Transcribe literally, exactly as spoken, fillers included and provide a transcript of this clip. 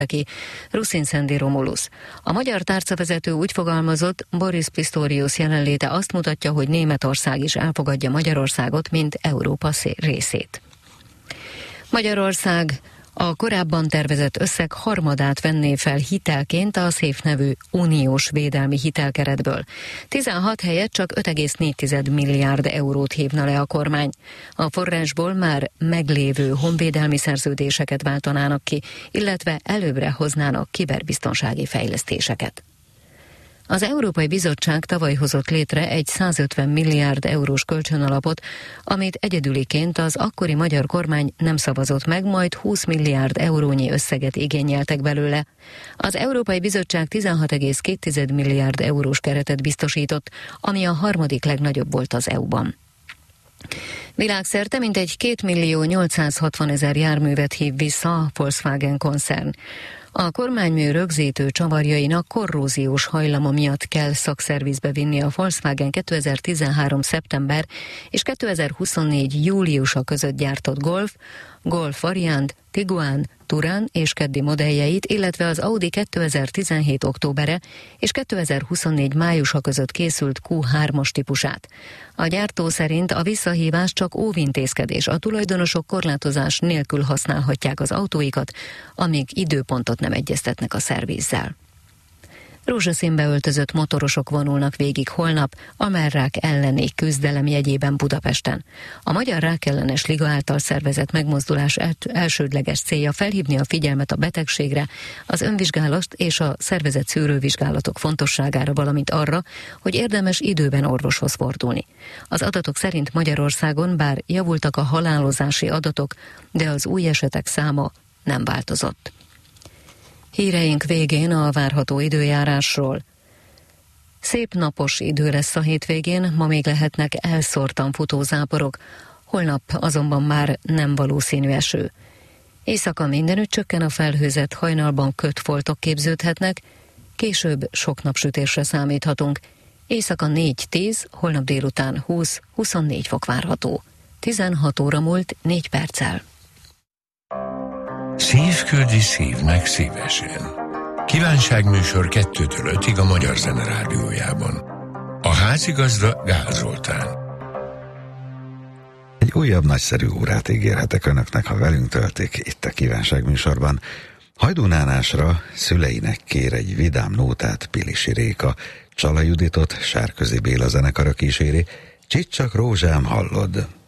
ki Ruszin Szendi Romulusz. A magyar tárcavezető úgy fogalmazott, Boris Pistorius jelenléte azt mutatja, hogy Németország is elfogadja Magyarországot, mint Európa részét. Magyarország a korábban tervezett összeg harmadát venné fel hitelként a SZÉF nevű uniós védelmi hitelkeretből. tizenhat helyett csak öt egész négy milliárd eurót hívna le a kormány. A forrásból már meglévő honvédelmi szerződéseket váltanának ki, illetve előbbre hoznának kiberbiztonsági fejlesztéseket. Az Európai Bizottság tavaly hozott létre egy százötven milliárd eurós kölcsönalapot, amit egyedüliként az akkori magyar kormány nem szavazott meg, majd húsz milliárd eurónyi összeget igényeltek belőle. Az Európai Bizottság tizenhat egész két milliárd eurós keretet biztosított, ami a harmadik legnagyobb volt az é u-ban. Világszerte mintegy két millió nyolcszázhatvanezer járművet hív vissza a Volkswagen koncern. A kormánymű rögzítő csavarjainak korróziós hajlama miatt kell szakszervizbe vinni a Volkswagen kétezer-tizenhárom. szeptember és kétezer-huszonnégy. júliusa között gyártott Golf, Golf variant, Tiguan, Touran és Caddy modelljeit, illetve az Audi kétezer-tizenhét. októbere és kétezer-huszonnégy. májusa között készült kú hármas típusát. A gyártó szerint a visszahívás csak óvintézkedés, a tulajdonosok korlátozás nélkül használhatják az autóikat, amíg időpontot nem egyeztetnek a szervizzel. Rózsaszínbe öltözött motorosok vonulnak végig holnap a mellrák elleni küzdelem jegyében Budapesten. A Magyar Rákellenes Liga által szervezett megmozdulás elsődleges célja felhívni a figyelmet a betegségre, az önvizsgálat és a szervezett szűrővizsgálatok fontosságára, valamint arra, hogy érdemes időben orvoshoz fordulni. Az adatok szerint Magyarországon bár javultak a halálozási adatok, de az új esetek száma nem változott. Híreink végén a várható időjárásról. Szép napos idő lesz a hétvégén, ma még lehetnek elszórtan futó záporok, holnap azonban már nem valószínű eső. Éjszaka mindenütt csökken a felhőzet, hajnalban kötfoltok képződhetnek, később sok napsütésre számíthatunk. Éjszaka négy-tíz, holnap délután húsz-huszonnégy fok várható. tizenhat óra múlt négy perccel. Szív küldi szívnek szívesen. Kívánságműsor kettőtől ötig a Magyar Zene Rádiójában. A házigazda Gál Zoltán. Egy újabb nagyszerű órát ígérhetek önöknek, ha velünk töltik itt a kívánságműsorban. Hajdúnánásra szüleinek kér egy vidám nótát Pilisi Réka, Csala Juditot Sárközi Béla zenekara kíséri, Csicsak rózsám hallod.